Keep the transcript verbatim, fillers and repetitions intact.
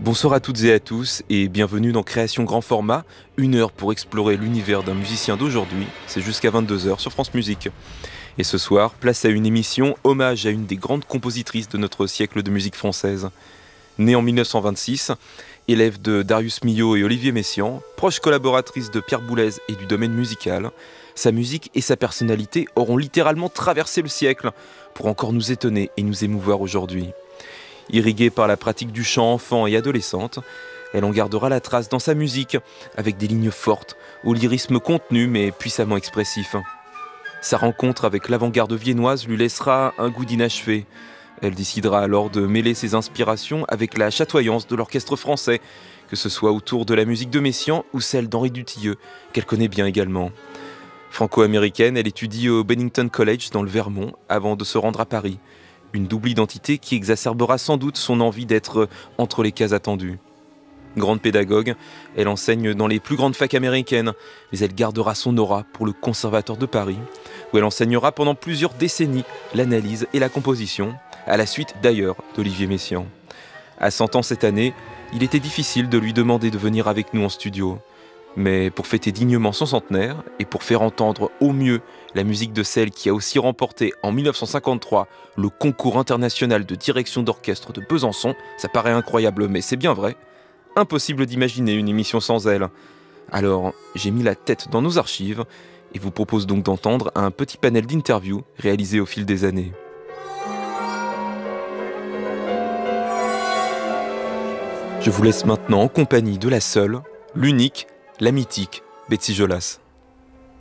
Bonsoir à toutes et à tous et bienvenue dans Création Grand Format, une heure pour explorer l'univers d'un musicien d'aujourd'hui, c'est jusqu'à vingt-deux heures sur France Musique. Et ce soir, place à une émission hommage à une des grandes compositrices de notre siècle de musique française. Née en mille neuf cent vingt-six, élève de Darius Milhaud et Olivier Messiaen, proche collaboratrice de Pierre Boulez et du domaine musical, sa musique et sa personnalité auront littéralement traversé le siècle pour encore nous étonner et nous émouvoir aujourd'hui. Irriguée par la pratique du chant enfant et adolescente, elle en gardera la trace dans sa musique, avec des lignes fortes, au lyrisme contenu mais puissamment expressif. Sa rencontre avec l'avant-garde viennoise lui laissera un goût d'inachevé. Elle décidera alors de mêler ses inspirations avec la chatoyance de l'orchestre français, que ce soit autour de la musique de Messiaen ou celle d'Henri Dutilleux, qu'elle connaît bien également. Franco-américaine, elle étudie au Bennington College dans le Vermont avant de se rendre à Paris. Une double identité qui exacerbera sans doute son envie d'être entre les cases attendues. Grande pédagogue, elle enseigne dans les plus grandes facs américaines, mais elle gardera son aura pour le Conservatoire de Paris, où elle enseignera pendant plusieurs décennies l'analyse et la composition, à la suite d'ailleurs d'Olivier Messiaen. À cent ans cette année, il était difficile de lui demander de venir avec nous en studio. Mais pour fêter dignement son centenaire et pour faire entendre au mieux la musique de celle qui a aussi remporté en mille neuf cent cinquante-trois le concours international de direction d'orchestre de Besançon, ça paraît incroyable mais c'est bien vrai, impossible d'imaginer une émission sans elle. Alors j'ai mis la tête dans nos archives et vous propose donc d'entendre un petit panel d'interviews réalisé au fil des années. Je vous laisse maintenant en compagnie de la seule, l'unique, la mythique Betsy Jolas.